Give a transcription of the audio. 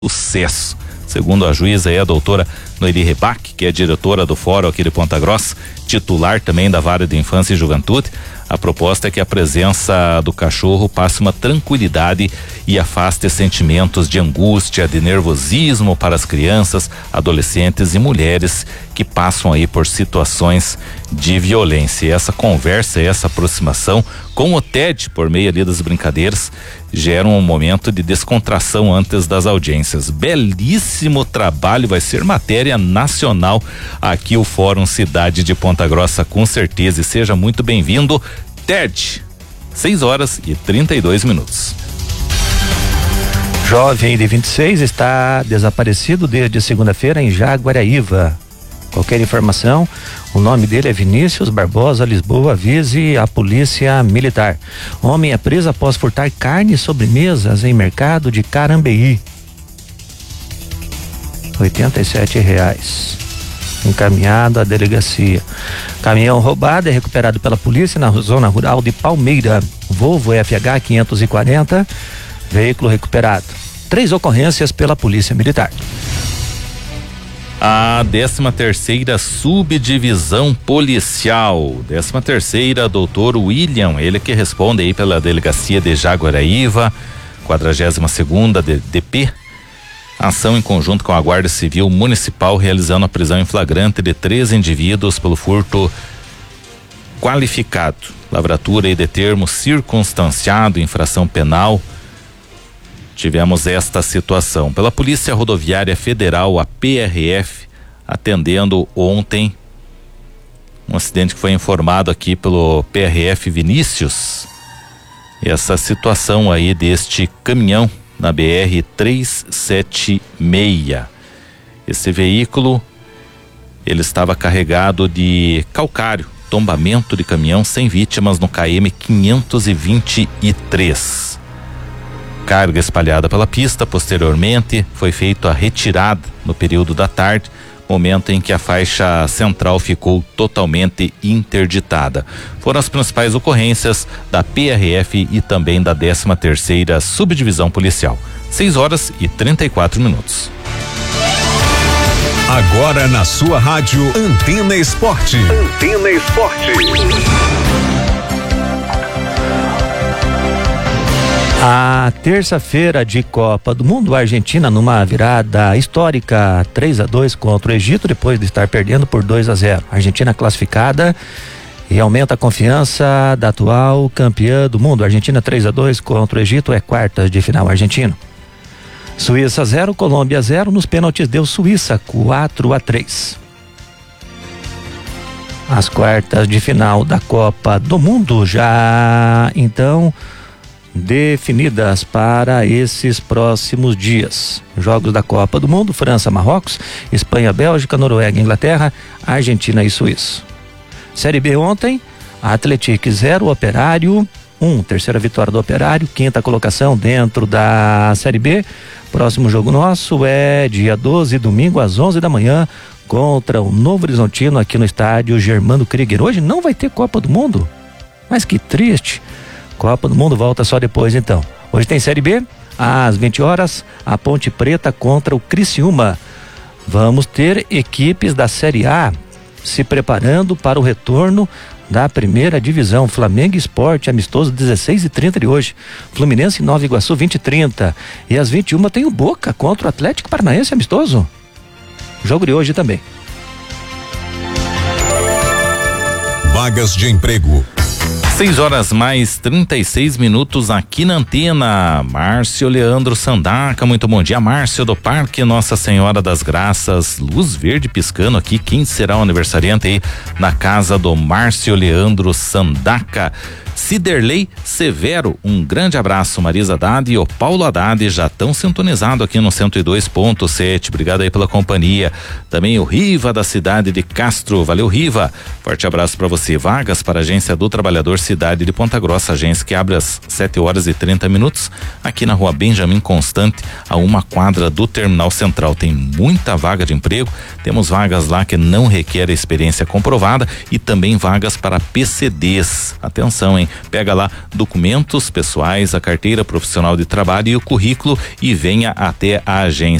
sucesso. Segundo a juíza a doutora Noeli Rebac, que é diretora do Fórum aqui de Ponta Grossa, titular também da Vara de Infância e Juventude, a proposta é que a presença do cachorro passe uma tranquilidade e afaste sentimentos de angústia, de nervosismo para as crianças, adolescentes e mulheres que passam aí por situações de violência. E essa conversa, essa aproximação com o TED, por meio ali das brincadeiras, gera um momento de descontração antes das audiências. Belíssimo trabalho, vai ser matéria nacional aqui o Fórum Cidade de Ponta Grossa, com certeza. E seja muito bem-vindo, TED. 6h32. Jovem de 26 está desaparecido desde segunda-feira em Jaguaraíva. Qualquer informação, o nome dele é Vinícius Barbosa Lisboa, avise a polícia militar. Homem é preso após furtar carne e sobremesas em mercado de Carambeí. R$87. Encaminhado à delegacia. Caminhão roubado é recuperado pela polícia na zona rural de Palmeira. Volvo FH 540, veículo recuperado. 3 ocorrências pela polícia militar. A 13ª Subdivisão Policial, 13ª, doutor William, ele que responde aí pela delegacia de Jaguaraíva, 42ª DP, ação em conjunto com a Guarda Civil Municipal, realizando a prisão em flagrante de 3 indivíduos pelo furto qualificado, lavratura e de termo circunstanciado, infração penal. Tivemos esta situação pela Polícia Rodoviária Federal, a PRF, atendendo ontem um acidente que foi informado aqui pelo PRF Vinícius. Essa situação aí deste caminhão na BR 376. Esse veículo, ele estava carregado de calcário, tombamento de caminhão sem vítimas no KM 523. Carga espalhada pela pista. Posteriormente foi feita a retirada no período da tarde, momento em que a faixa central ficou totalmente interditada. Foram as principais ocorrências da PRF e também da 13ª Subdivisão Policial. 6h34. Agora na sua rádio Antena Esporte. Antena Esporte. A terça-feira de Copa do Mundo, a Argentina numa virada histórica 3-2 contra o Egito, depois de estar perdendo por 2-0. A Argentina classificada e aumenta a confiança da atual campeã do mundo. A Argentina 3-2 contra o Egito, é quartas de final argentino. Suíça 0, Colômbia 0, nos pênaltis deu Suíça 4-3. As quartas de final da Copa do Mundo já então definidas para esses próximos dias. Jogos da Copa do Mundo: França, Marrocos, Espanha, Bélgica, Noruega, Inglaterra, Argentina e Suíça. Série B ontem, Atlético 0, Operário 1, terceira vitória do Operário, 5ª colocação dentro da Série B. Próximo jogo nosso é dia 12, domingo às 11 da manhã, contra o Novo Horizontino aqui no estádio Germano Krieger. Hoje não vai ter Copa do Mundo, mas que triste. Copa do Mundo volta só depois então. Hoje tem Série B, às 20 horas, a Ponte Preta contra o Criciúma. Vamos ter equipes da Série A se preparando para o retorno da primeira divisão. Flamengo Sport, amistoso 16h30 de hoje. Fluminense Nova Iguaçu 20h30. E às 21h tem o Boca contra o Atlético Paranaense, amistoso. Jogo de hoje também. Vagas de emprego. 6h36 aqui na antena. Márcio Leandro Sandaca, muito bom dia. Márcio do Parque Nossa Senhora das Graças, luz verde piscando aqui. Quem será o aniversariante aí na casa do Márcio Leandro Sandaca? Ciderley Severo, um grande abraço. Marisa Haddad e o Paulo Haddad já estão sintonizados aqui no 102.7. Obrigado aí pela companhia. Também o Riva da cidade de Castro. Valeu, Riva. Forte abraço para você. Vagas para a Agência do Trabalhador Cidade de Ponta Grossa, agência que abre às 7h30 aqui na Rua Benjamin Constante, a 1 quadra do Terminal Central. Tem muita vaga de emprego. Temos vagas lá que não requer experiência comprovada e também vagas para PCDs. Atenção, hein? hein? Pega lá documentos pessoais, a carteira profissional de trabalho e o currículo e venha até a agência.